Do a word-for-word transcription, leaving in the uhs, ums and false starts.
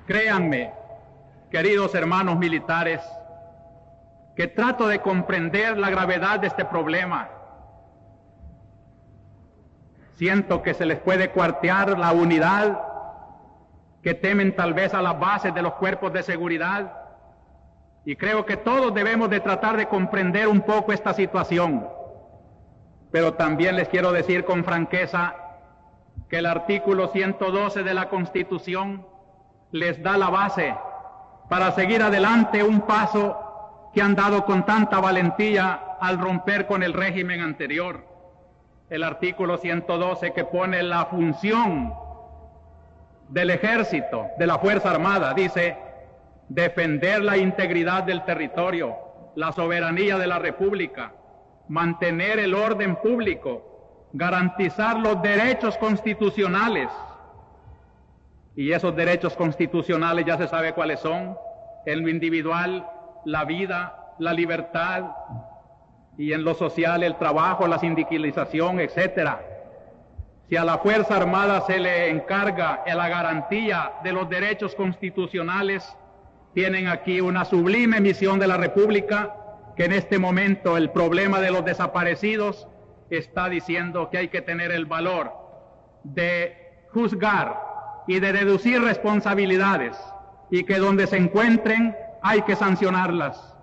Créanme, queridos hermanos militares, que trato de comprender la gravedad de este problema. Siento que se les puede cuartear la unidad, que temen tal vez a las bases de los cuerpos de seguridad, y creo que todos debemos de tratar de comprender un poco esta situación. Pero también les quiero decir con franqueza que el artículo ciento doce de la Constitución les da la base para seguir adelante un paso que han dado con tanta valentía al romper con el régimen anterior. El artículo ciento doce que pone la función del ejército, de la Fuerza Armada, dice: defender la integridad del territorio, la soberanía de la República, mantener el orden público, garantizar los derechos constitucionales. Y esos derechos constitucionales ya se sabe cuáles son: en lo individual, la vida, la libertad, y en lo social, el trabajo, la sindicalización, etcétera. Si a la Fuerza Armada se le encarga la garantía de los derechos constitucionales, tienen aquí una sublime misión de la República, que en este momento el problema de los desaparecidos está diciendo que hay que tener el valor de juzgar y de deducir responsabilidades, y que donde se encuentren hay que sancionarlas.